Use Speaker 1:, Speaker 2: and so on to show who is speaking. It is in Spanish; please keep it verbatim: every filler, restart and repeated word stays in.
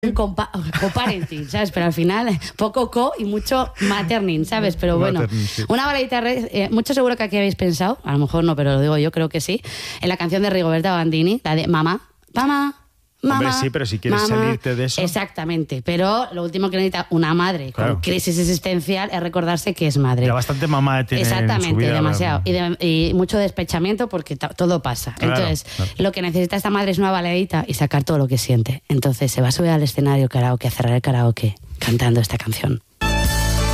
Speaker 1: compa- co-parenting, ¿sabes? Pero al final, poco co y mucho materning, ¿sabes? Pero bueno,
Speaker 2: Materning, sí.
Speaker 1: una baladita, eh, mucho seguro que aquí habéis pensado, a lo mejor no, pero lo digo yo, creo que sí, en la canción de Rigoberta Bandini, la de Mamá, Mamá, Mamá.
Speaker 2: Hombre, sí, pero si quieres
Speaker 1: mamá.
Speaker 2: salirte de eso.
Speaker 1: Exactamente, pero lo último que necesita una madre
Speaker 2: Claro.
Speaker 1: con crisis existencial es recordarse que es madre.
Speaker 2: Ya bastante mamá tiene en su
Speaker 1: Exactamente,
Speaker 2: vida,
Speaker 1: demasiado.
Speaker 2: ¿verdad?
Speaker 1: Y, de- y mucho despechamiento porque ta- todo pasa.
Speaker 2: Claro,
Speaker 1: Entonces,
Speaker 2: claro.
Speaker 1: lo que necesita esta madre es una baladita y sacar todo lo que siente. Entonces, se va a subir al escenario karaoke, a cerrar el karaoke, cantando esta canción.